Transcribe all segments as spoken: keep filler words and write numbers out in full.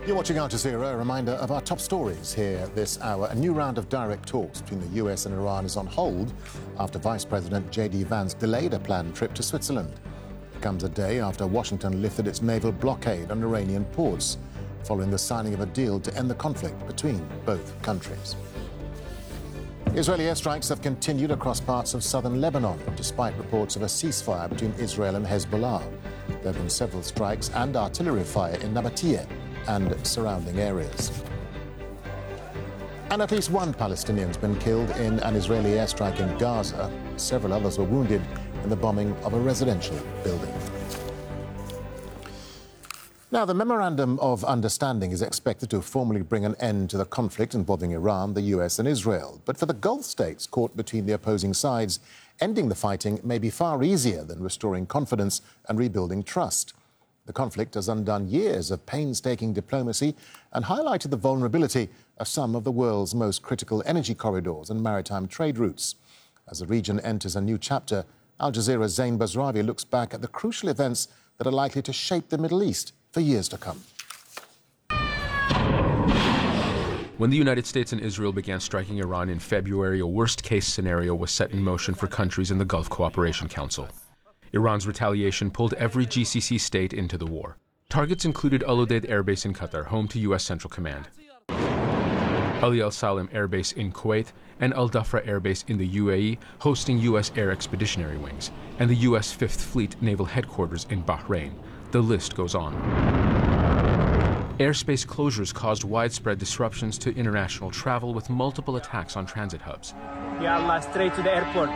You're watching Al Jazeera. A reminder of our top stories here this hour. A new round of direct talks between the U S and Iran is on hold after Vice President J D Vance delayed a planned trip to Switzerland. It comes a day after Washington lifted its naval blockade on Iranian ports, following the signing of a deal to end the conflict between both countries. Israeli airstrikes have continued across parts of southern Lebanon, despite reports of a ceasefire between Israel and Hezbollah. There have been several strikes and artillery fire in Nabatiyeh and surrounding areas. And at least one Palestinian's been killed in an Israeli airstrike in Gaza. Several others were wounded in the bombing of a residential building. Now, the Memorandum of Understanding is expected to formally bring an end to the conflict involving Iran, the U S and Israel. But for the Gulf states caught between the opposing sides, ending the fighting may be far easier than restoring confidence and rebuilding trust. The conflict has undone years of painstaking diplomacy and highlighted the vulnerability of some of the world's most critical energy corridors and maritime trade routes. As the region enters a new chapter, Al Jazeera's Zain Basravi looks back at the crucial events that are likely to shape the Middle East for years to come. When the United States and Israel began striking Iran in February, a worst-case scenario was set in motion for countries in the Gulf Cooperation Council. Iran's retaliation pulled every G C C state into the war. Targets included Al Udeid Air Base in Qatar, home to U S Central Command, Ali Al Salim Air Base in Kuwait, and Al Dhafra Air Base in the U A E, hosting U S Air Expeditionary Wings, and the U S Fifth Fleet Naval Headquarters in Bahrain. The list goes on. Airspace closures caused widespread disruptions to international travel, with multiple attacks on transit hubs. Ya Allah, straight to the airport.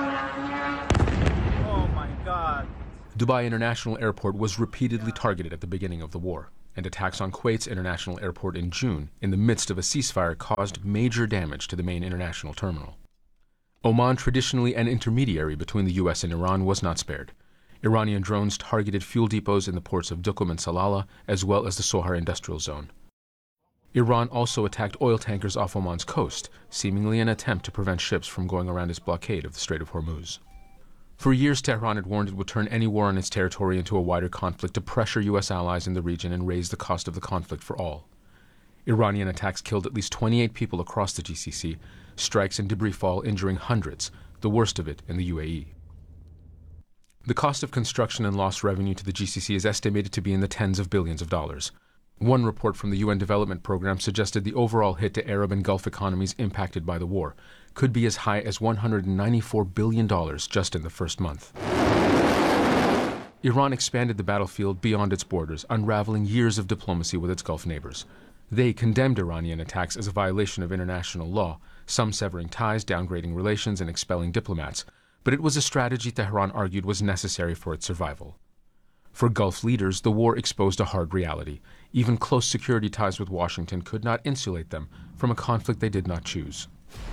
Oh my God. Dubai International Airport was repeatedly targeted at the beginning of the war, and attacks on Kuwait's International Airport in June, in the midst of a ceasefire, caused major damage to the main international terminal. Oman, traditionally an intermediary between the U S and Iran, was not spared. Iranian drones targeted fuel depots in the ports of Duqm and Salalah, as well as the Sohar industrial zone. Iran also attacked oil tankers off Oman's coast, seemingly an attempt to prevent ships from going around its blockade of the Strait of Hormuz. For years, Tehran had warned it would turn any war on its territory into a wider conflict to pressure U S allies in the region and raise the cost of the conflict for all. Iranian attacks killed at least twenty-eight people across the G C C, strikes and debris fall injuring hundreds, the worst of it in the U A E. The cost of construction and lost revenue to the G C C is estimated to be in the tens of billions of dollars. One report from the U N Development Program suggested the overall hit to Arab and Gulf economies impacted by the war could be as high as one hundred ninety-four billion dollars just in the first month. Iran expanded the battlefield beyond its borders, unraveling years of diplomacy with its Gulf neighbors. They condemned Iranian attacks as a violation of international law, some severing ties, downgrading relations, and expelling diplomats. But it was a strategy Tehran argued was necessary for its survival. For Gulf leaders, the war exposed a hard reality. Even close security ties with Washington could not insulate them from a conflict they did not choose.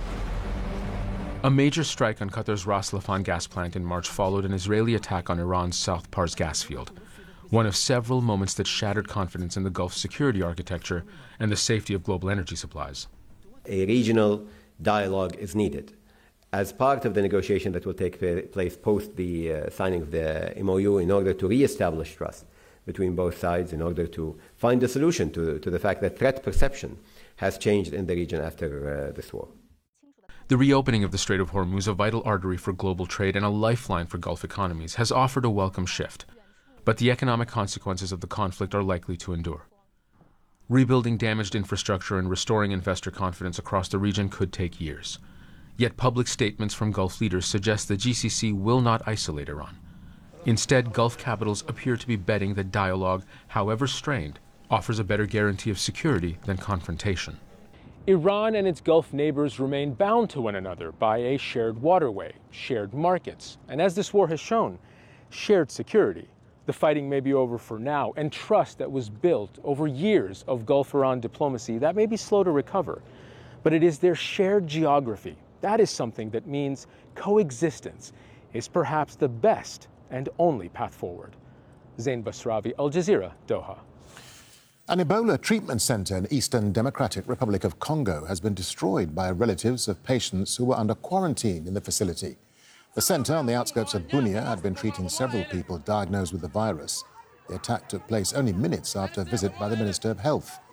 A major strike on Qatar's Ras Laffan gas plant in March followed an Israeli attack on Iran's South Pars gas field, one of several moments that shattered confidence in the Gulf's security architecture and the safety of global energy supplies. A regional dialogue is needed as part of the negotiation that will take place post the uh, signing of the M O U, in order to re-establish trust between both sides, in order to find a solution to, to the fact that threat perception has changed in the region after uh, this war. The reopening of the Strait of Hormuz, a vital artery for global trade and a lifeline for Gulf economies, has offered a welcome shift. But the economic consequences of the conflict are likely to endure. Rebuilding damaged infrastructure and restoring investor confidence across the region could take years. Yet public statements from Gulf leaders suggest the G C C will not isolate Iran. Instead, Gulf capitals appear to be betting that dialogue, however strained, offers a better guarantee of security than confrontation. Iran and its Gulf neighbors remain bound to one another by a shared waterway, shared markets, and as this war has shown, shared security. The fighting may be over for now, and trust that was built over years of Gulf-Iran diplomacy, that may be slow to recover. But it is their shared geography. That is something that means coexistence is perhaps the best and only path forward. Zain Basravi, Al Jazeera, Doha. An Ebola treatment center in Eastern Democratic Republic of Congo has been destroyed by relatives of patients who were under quarantine in the facility. The center on the outskirts of Bunia had been treating several people diagnosed with the virus. The attack took place only minutes after a visit by the Minister of Health.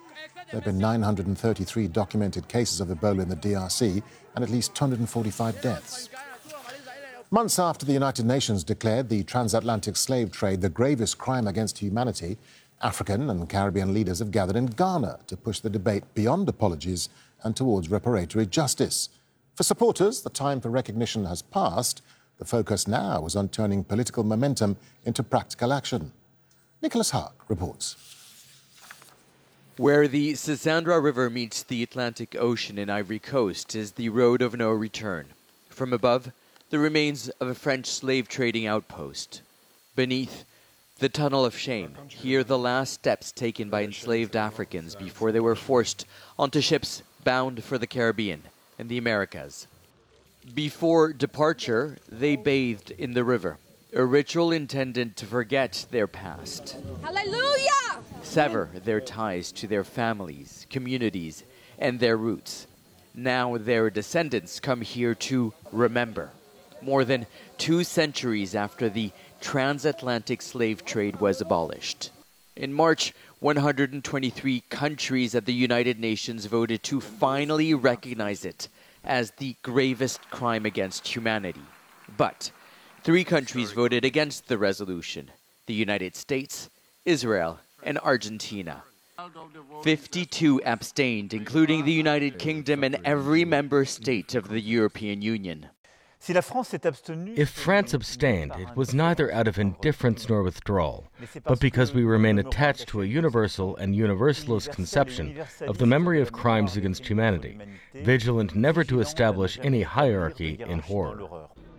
There have been nine hundred thirty-three documented cases of Ebola in the D R C and at least two hundred forty-five deaths. Months after the United Nations declared the transatlantic slave trade the gravest crime against humanity, African and Caribbean leaders have gathered in Ghana to push the debate beyond apologies and towards reparatory justice. For supporters, the time for recognition has passed. The focus now is on turning political momentum into practical action. Nicholas Haak reports. Where the Sisandra River meets the Atlantic Ocean in Ivory Coast is the road of no return. From above, the remains of a French slave trading outpost. Beneath, the Tunnel of Shame. Here, the last steps taken by enslaved Africans before they were forced onto ships bound for the Caribbean and the Americas. Before departure, they bathed in the river, a ritual intended to forget their past. Hallelujah! Sever their ties to their families, communities, and their roots. Now their descendants come here to remember. More than two centuries after the transatlantic slave trade was abolished. In March, one hundred twenty-three countries at the United Nations voted to finally recognize it as the gravest crime against humanity. But three countries voted against the resolution: the United States, Israel, and Argentina. fifty-two abstained, including the United Kingdom and every member state of the European Union. If France abstained, it was neither out of indifference nor withdrawal, but because we remain attached to a universal and universalist conception of the memory of crimes against humanity, vigilant never to establish any hierarchy in horror.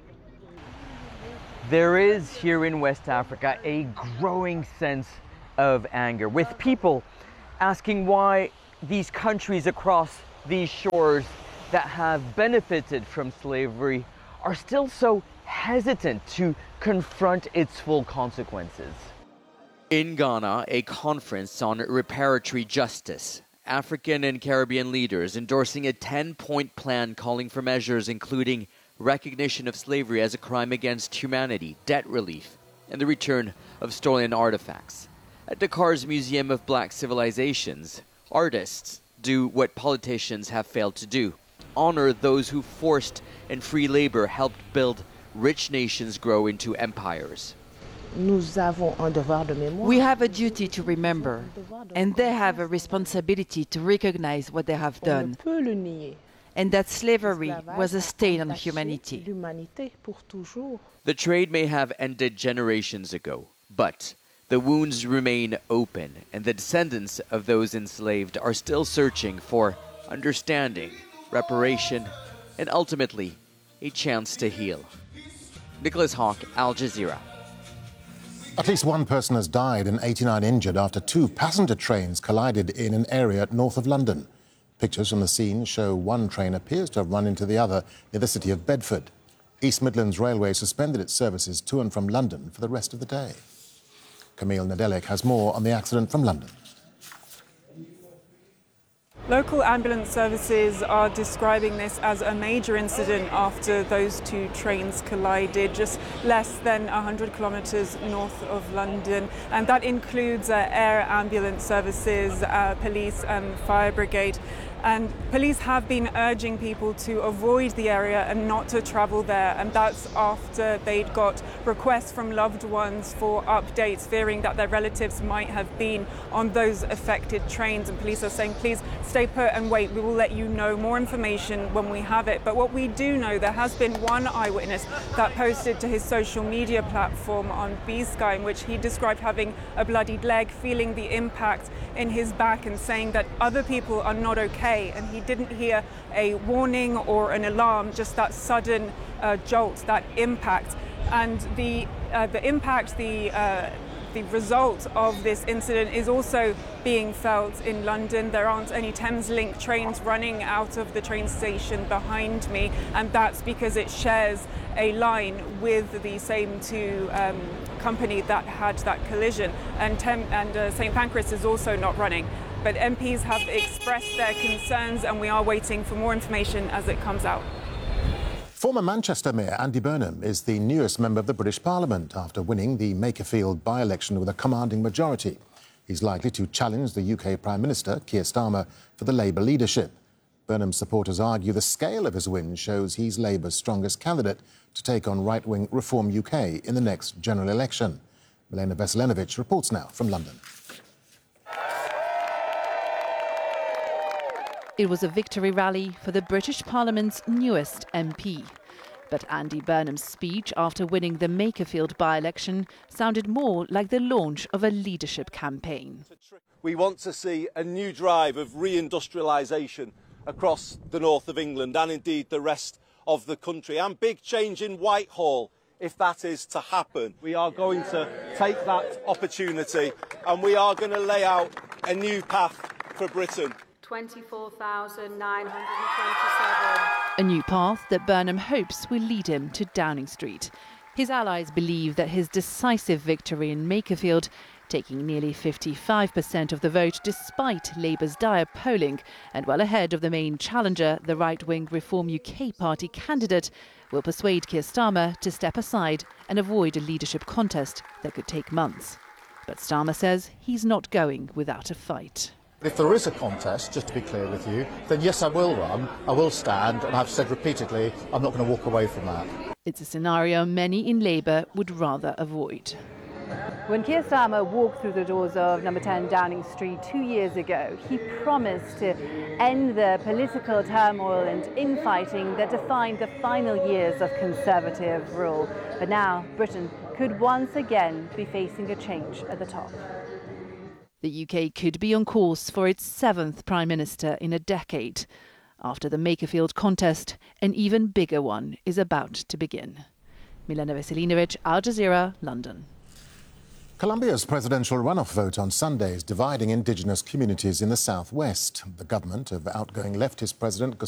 There is here in West Africa a growing sense of anger, with people asking why these countries across these shores that have benefited from slavery are still so hesitant to confront its full consequences. In Ghana, a conference on reparatory justice. African and Caribbean leaders endorsing a ten-point plan calling for measures including recognition of slavery as a crime against humanity, debt relief, and the return of stolen artifacts. At Dakar's Museum of Black Civilizations, artists do what politicians have failed to do: honor those who forced and free labor helped build rich nations grow into empires. We have a duty to remember, and they have a responsibility to recognize what they have done, and that slavery was a stain on humanity. The trade may have ended generations ago, but the wounds remain open, and the descendants of those enslaved are still searching for understanding, reparation, and ultimately, a chance to heal. Nicholas Haak, Al Jazeera. At least one person has died and eighty-nine injured after two passenger trains collided in an area north of London. Pictures from the scene show one train appears to have run into the other near the city of Bedford. East Midlands Railway suspended its services to and from London for the rest of the day. Camille Nedelec has more on the accident from London. Local ambulance services are describing this as a major incident after those two trains collided just less than one hundred kilometres north of London. And that includes uh, air ambulance services, uh, police and fire brigade. And police have been urging people to avoid the area and not to travel there. And that's after they'd got requests from loved ones for updates, fearing that their relatives might have been on those affected trains. And police are saying, please stay put and wait. We will let you know more information when we have it. But what we do know, there has been one eyewitness that posted to his social media platform on B-Sky, in which he described having a bloodied leg, feeling the impact in his back and saying that other people are not okay. And he didn't hear a warning or an alarm, just that sudden uh, jolt, that impact. And the uh, the impact, the uh, the result of this incident is also being felt in London. There aren't any Thameslink trains running out of the train station behind me, and that's because it shares a line with the same two um, company that had that collision. And, Tem- and uh, Saint Pancras is also not running. But M Ps have expressed their concerns, and we are waiting for more information as it comes out. Former Manchester Mayor Andy Burnham is the newest member of the British Parliament after winning the Makerfield by-election with a commanding majority. He's likely to challenge the U K Prime Minister, Keir Starmer, for the Labour leadership. Burnham's supporters argue the scale of his win shows he's Labour's strongest candidate to take on right-wing Reform U K in the next general election. Milena Veselinovic reports now from London. It was a victory rally for the British Parliament's newest M P. But Andy Burnham's speech after winning the Makerfield by-election sounded more like the launch of a leadership campaign. We want to see a new drive of reindustrialisation across the north of England and indeed the rest of the country, and big change in Whitehall if that is to happen. We are going to take that opportunity and we are going to lay out a new path for Britain. twenty-four thousand nine hundred twenty-seven. A new path that Burnham hopes will lead him to Downing Street. His allies believe that his decisive victory in Makerfield, taking nearly fifty-five percent of the vote despite Labour's dire polling and well ahead of the main challenger, the right-wing Reform U K party candidate, will persuade Keir Starmer to step aside and avoid a leadership contest that could take months. But Starmer says he's not going without a fight. If there is a contest, just to be clear with you, then yes, I will run, I will stand, and I've said repeatedly I'm not going to walk away from that. It's a scenario many in Labour would rather avoid. When Keir Starmer walked through the doors of number ten Downing Street two years ago, he promised to end the political turmoil and infighting that defined the final years of Conservative rule. But now Britain could once again be facing a change at the top. The U K could be on course for its seventh Prime Minister in a decade. After the Makerfield contest, an even bigger one is about to begin. Milena Veselinovic, Al Jazeera, London. Colombia's presidential runoff vote on Sunday is dividing indigenous communities in the southwest. The government of outgoing leftist President